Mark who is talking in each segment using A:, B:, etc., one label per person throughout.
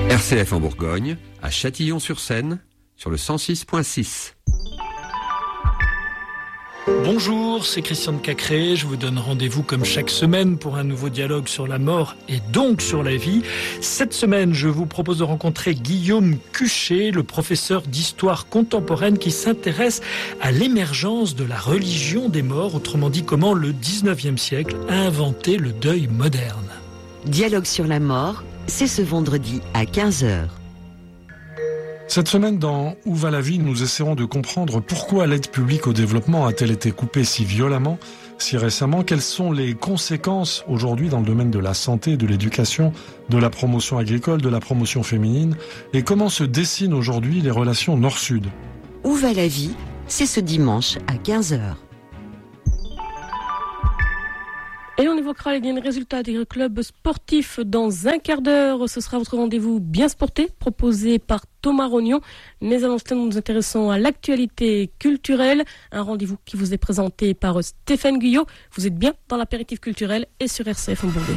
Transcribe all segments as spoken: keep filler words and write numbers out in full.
A: R C F en Bourgogne, à Châtillon-sur-Seine, sur le cent six virgule six.
B: Bonjour, c'est Christian de Cacré. Je vous donne rendez-vous comme chaque semaine pour un nouveau dialogue sur la mort et donc sur la vie. Cette semaine, je vous propose de rencontrer Guillaume Cuchet, le professeur d'histoire contemporaine qui s'intéresse à l'émergence de la religion des morts, autrement dit comment le dix-neuvième siècle a inventé le deuil moderne.
C: Dialogue sur la mort, c'est ce vendredi à quinze heures.
D: Cette semaine, dans Où va la vie, nous essaierons de comprendre pourquoi l'aide publique au développement a-t-elle été coupée si violemment, si récemment. Quelles sont les conséquences aujourd'hui dans le domaine de la santé, de l'éducation, de la promotion agricole, de la promotion féminine, et comment se dessinent aujourd'hui les relations nord-sud.
C: Où va la vie, c'est ce dimanche à quinze heures.
E: Et on évoquera les derniers résultats des clubs sportifs dans un quart d'heure. Ce sera votre rendez-vous bien sporté, proposé par Thomas Rognon. Mais avant cela, nous nous intéressons à l'actualité culturelle. Un rendez-vous qui vous est présenté par Stéphane Guyot. Vous êtes bien dans l'apéritif culturel et sur R C F en Bourgogne.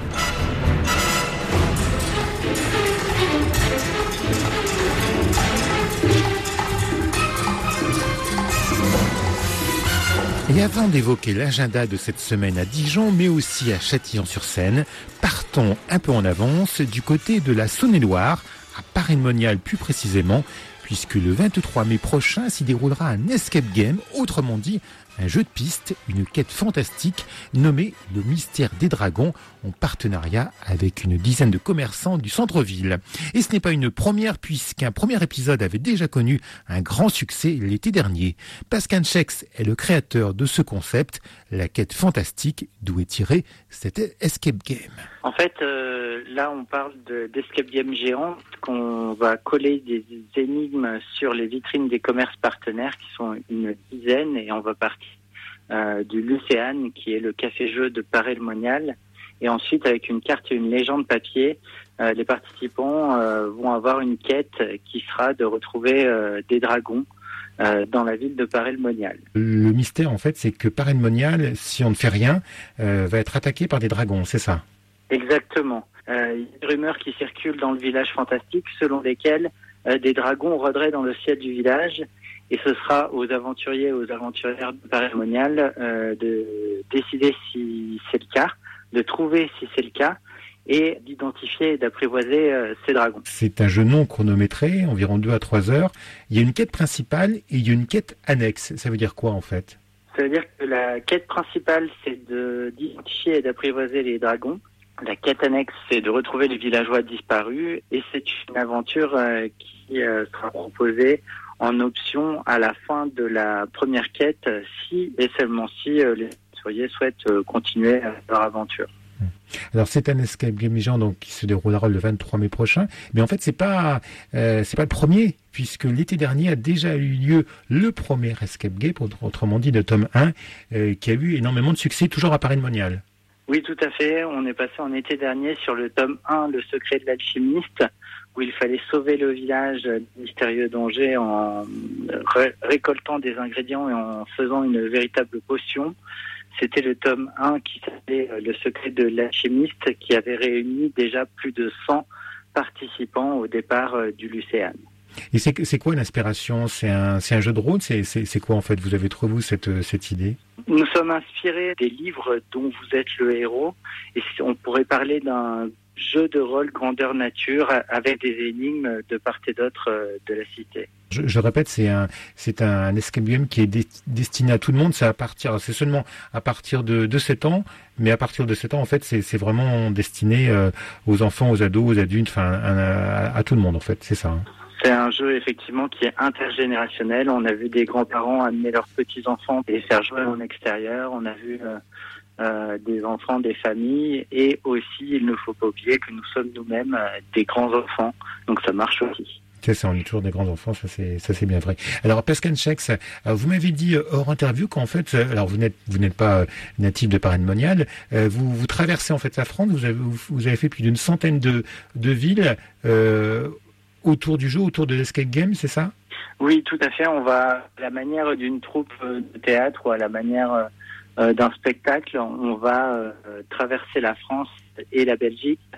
F: Et avant d'évoquer l'agenda de cette semaine à Dijon, mais aussi à Châtillon-sur-Seine, partons un peu en avance du côté de la Saône-et-Loire, à Paray-le-Monial plus précisément, puisque le vingt-trois mai prochain s'y déroulera un escape game, autrement dit un jeu de piste, une quête fantastique nommée Le Mystère des Dragons, en partenariat avec une dizaine de commerçants du centre-ville. Et ce n'est pas une première, puisqu'un premier épisode avait déjà connu un grand succès l'été dernier. Pascal Schex est le créateur de ce concept, la quête fantastique, d'où est tiré cet escape game.
G: En fait, euh, là, on parle de, d'escape game géant, qu'on va coller des énigmes sur les vitrines des commerces partenaires, qui sont une dizaine, et on va partir euh, du Lucéane, qui est le café-jeu de Paray-le-Monial. Et ensuite, avec une carte et une légende papier, euh, les participants euh, vont avoir une quête qui sera de retrouver euh, des dragons euh, dans la ville de Paray-le-Monial.
F: Le mystère, en fait, c'est que Paray-le-Monial, si on ne fait rien, euh, va être attaqué par des dragons, c'est ça ?
G: Exactement. Euh, il y a des rumeurs qui circulent dans le village fantastique selon lesquelles euh, des dragons rôderaient dans le ciel du village, et ce sera aux aventuriers et aux aventurières de Paray-le-Monial euh, de décider si c'est le cas, de trouver si c'est le cas, et d'identifier et d'apprivoiser euh, ces dragons.
F: C'est un jeu non chronométré, environ deux à trois heures. Il y a une quête principale et il y a une quête annexe. Ça veut dire quoi en fait ?
G: Ça veut dire que la quête principale, c'est de, d'identifier et d'apprivoiser les dragons. La quête annexe, c'est de retrouver les villageois disparus, et c'est une aventure euh, qui euh, sera proposée en option à la fin de la première quête, si et seulement si euh, les aventuriers souhaitent euh, continuer leur aventure.
F: Alors c'est un escape game géant donc qui se déroulera le vingt-trois mai prochain, mais en fait c'est pas euh, c'est pas le premier, puisque l'été dernier a déjà eu lieu le premier escape game, autrement dit le tome un, euh, qui a eu énormément de succès, toujours à Paray-le-Monial.
G: Oui, tout à fait. On est passé en été dernier sur le tome un, Le secret de l'alchimiste, où il fallait sauver le village du mystérieux danger en ré- récoltant des ingrédients et en faisant une véritable potion. C'était le tome un qui s'appelait Le secret de l'alchimiste, qui avait réuni déjà plus de cent participants au départ du Lucéane.
F: Et c'est, c'est quoi l'inspiration ? C'est un, c'est un jeu de rôle ? C'est, c'est, c'est quoi en fait ? Vous avez trouvé où cette, cette idée ?
G: Nous sommes inspirés des livres dont vous êtes le héros, et on pourrait parler d'un jeu de rôle grandeur nature avec des énigmes de part et d'autre de la cité.
F: Je, je répète, c'est un, c'est un escape game qui est de, destiné à tout le monde. C'est à partir, c'est seulement à partir de, de sept ans, mais à partir de sept ans, en fait, c'est, c'est vraiment destiné euh, aux enfants, aux ados, aux adultes, enfin, à, à, à tout le monde, en fait. C'est ça. Hein.
G: C'est un jeu effectivement qui est intergénérationnel. On a vu des grands-parents amener leurs petits-enfants et faire jouer en extérieur. On a vu euh, euh, des enfants, des familles, et aussi, il ne faut pas oublier que nous sommes nous-mêmes euh, des grands-enfants. Donc ça marche aussi.
F: C'est ça, on est toujours des grands enfants, ça c'est ça c'est bien vrai. Alors Pascal Schex, vous m'avez dit hors interview qu'en fait, alors vous n'êtes vous n'êtes pas natif de Paray-le-Monial, vous vous traversez en fait la France, vous avez vous avez fait plus d'une centaine de de villes euh, autour du jeu, autour de l'escape game, c'est ça ?
G: Oui, tout à fait. On va à la manière d'une troupe de théâtre ou à la manière euh, d'un spectacle, on va euh, traverser la France et la Belgique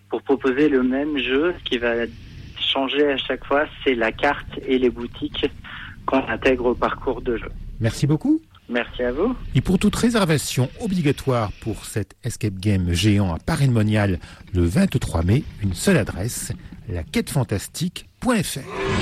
G: pour proposer le même jeu. Ce qui va changer à chaque fois, c'est la carte et les boutiques qu'on intègre au parcours de jeu.
F: Merci beaucoup.
G: Merci à vous.
F: Et pour toute réservation obligatoire pour cet escape game géant à Paris-Monial le vingt-trois mai, une seule adresse, la quête fantastique point f r.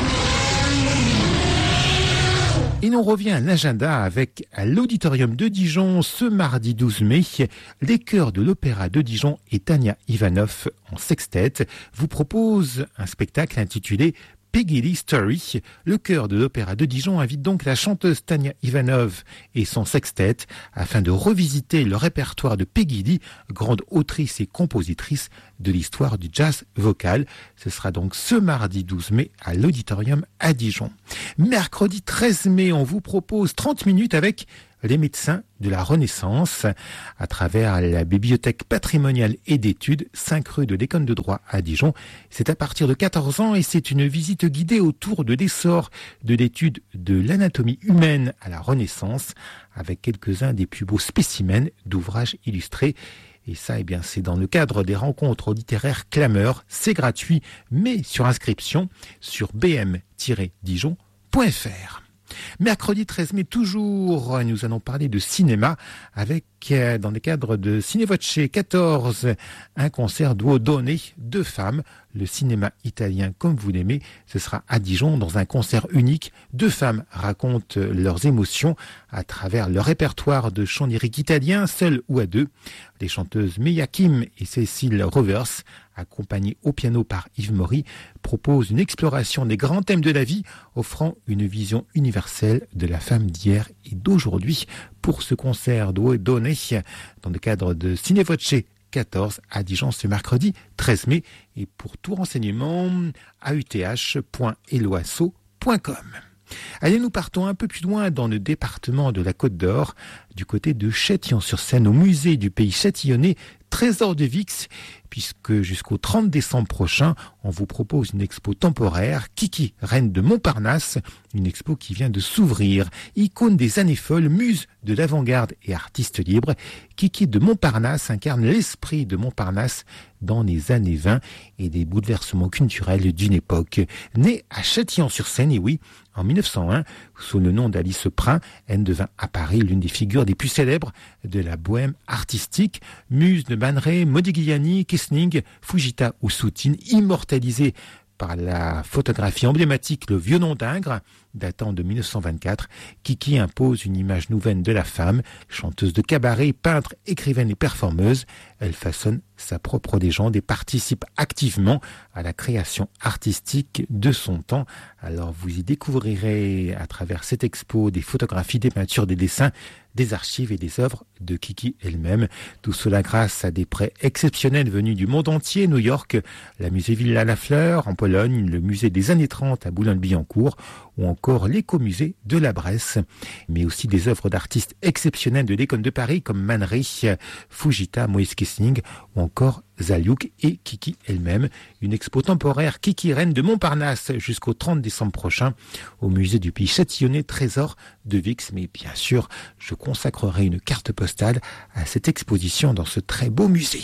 F: Et l'on revient à l'agenda avec à l'Auditorium de Dijon ce mardi douze mai, les chœurs de l'Opéra de Dijon et Tania Ivanov en sextet vous proposent un spectacle intitulé Peggy Lee Story. Le chœur de l'Opéra de Dijon invite donc la chanteuse Tania Ivanov et son sextet afin de revisiter le répertoire de Peggy Lee, grande autrice et compositrice de l'histoire du jazz vocal. Ce sera donc ce mardi douze mai à l'Auditorium à Dijon. Mercredi treize mai, on vous propose trente minutes avec les médecins de la Renaissance à travers la bibliothèque patrimoniale et d'études, cinq rue de l'École de droit à Dijon. C'est à partir de quatorze ans et c'est une visite guidée autour de l'essor de l'étude de l'anatomie humaine à la Renaissance avec quelques-uns des plus beaux spécimens d'ouvrages illustrés. Et ça, eh bien, c'est dans le cadre des rencontres littéraires Clameur. C'est gratuit, mais sur inscription sur b m tiret dijon point f r. Mercredi treize mai, toujours, nous allons parler de cinéma avec, euh, dans le cadre de Cinevoce quatorze, un concert duo donné, deux femmes, le cinéma italien comme vous l'aimez. Ce sera à Dijon dans un concert unique. Deux femmes racontent leurs émotions à travers leur répertoire de chants lyriques italiens, seuls ou à deux. Les chanteuses Mia Kim et Cécile Rovers, accompagnées au piano par Yves Maury, proposent une exploration des grands thèmes de la vie, offrant une vision universelle de la femme d'hier et d'aujourd'hui. Pour ce concert duo donné dans le cadre de Cinevoce quatorze à Dijon ce mercredi treize mai, et pour tout renseignement a u t h point eloasso point com. Allez, nous partons un peu plus loin dans le département de la Côte d'Or, du côté de Châtillon-sur-Seine, au musée du pays châtillonnais Trésor de Vix, puisque jusqu'au trente décembre prochain, on vous propose une expo temporaire, Kiki, reine de Montparnasse, une expo qui vient de s'ouvrir. Icône des années folles, muse de l'avant-garde et artiste libre, Kiki de Montparnasse incarne l'esprit de Montparnasse dans les années vingt et des bouleversements culturels d'une époque. Née à Châtillon-sur-Seine, et oui, en mille neuf cent un, sous le nom d'Alice Prin, elle devint à Paris l'une des figures des plus célèbres de la bohème artistique. Muse de Man Ray, Modigliani, Kissling, Fujita ou Soutine, immortalisée par la photographie emblématique Le Violon d'Ingres, datant de mille neuf cent vingt-quatre, Kiki impose une image nouvelle de la femme, chanteuse de cabaret, peintre, écrivaine et performeuse. Elle façonne sa propre légende et participe activement à la création artistique de son temps. Alors vous y découvrirez à travers cette expo des photographies, des peintures, des dessins, des archives et des œuvres de Kiki elle-même. Tout cela grâce à des prêts exceptionnels venus du monde entier, New York, la musée Villa Lafleur en Pologne, le musée des années trente à Boulogne-Billancourt ou encore l'écomusée de la Bresse, mais aussi des œuvres d'artistes exceptionnels de l'École de Paris comme Man Ray, Fujita, Moïse Kissling ou encore Zaliuk et Kiki elle-même. Une expo temporaire Kiki, reine de Montparnasse jusqu'au trente décembre prochain au musée du pays châtillonnais Trésor de Vix. Mais bien sûr, je consacrerai une carte postale à cette exposition dans ce très beau musée.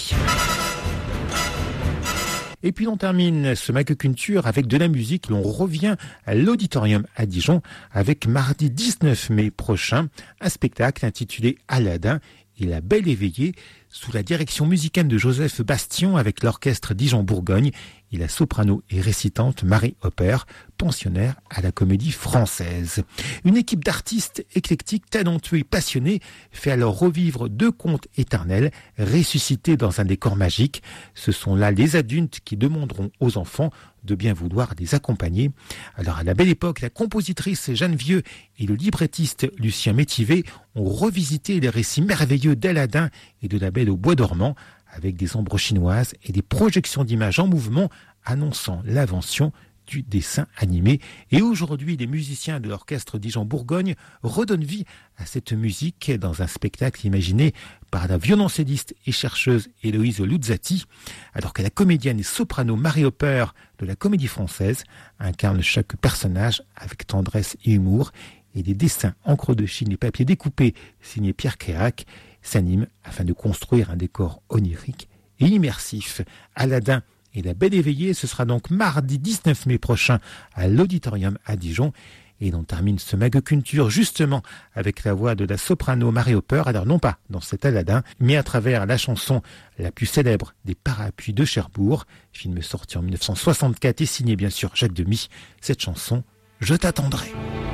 F: Et puis on termine ce Mac Culture avec de la musique. L'on revient à l'Auditorium à Dijon avec mardi dix-neuf mai prochain un spectacle intitulé Aladdin et la Belle éveillée sous la direction musicale de Joseph Bastion avec l'orchestre Dijon-Bourgogne et la soprano et récitante Marie Hopper, pensionnaire à la Comédie Française. Une équipe d'artistes éclectiques, talentueux et passionnés fait alors revivre deux contes éternels ressuscités dans un décor magique. Ce sont là les adultes qui demanderont aux enfants de bien vouloir les accompagner. Alors à la Belle Époque, la compositrice Jeanne Vieux et le librettiste Lucien Métivé ont revisité les récits merveilleux d'Aladin et de la Belle au bois dormant avec des ombres chinoises et des projections d'images en mouvement annonçant l'invention du dessin animé. Et aujourd'hui, les musiciens de l'orchestre Dijon-Bourgogne redonnent vie à cette musique dans un spectacle imaginé par la violoncelliste et chercheuse Héloïse Luzzati, alors que la comédienne et soprano Marie Hopper de la Comédie Française incarne chaque personnage avec tendresse et humour, et des dessins encre de Chine et papier découpé signés Pierre Créac s'animent afin de construire un décor onirique et immersif. Aladdin et La Belle éveillée. Ce sera donc mardi dix-neuf mai prochain à l'Auditorium à Dijon. Et on termine ce Mague-Culture justement avec la voix de la soprano Mary Hopper. Alors non pas dans cet Aladdin, mais à travers la chanson la plus célèbre des Parapluies de Cherbourg, film sorti en mille neuf cent soixante-quatre et signé bien sûr Jacques Demy. Cette chanson, Je t'attendrai.